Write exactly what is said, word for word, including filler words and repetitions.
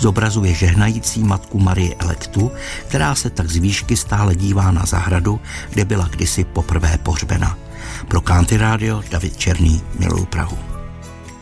zobrazuje žehnající matku Marii Elektu, která se tak z výšky stále dívá na zahradu, kde byla kdysi poprvé pohřbena. Pro Country Radio David Černý, miluju Prahu.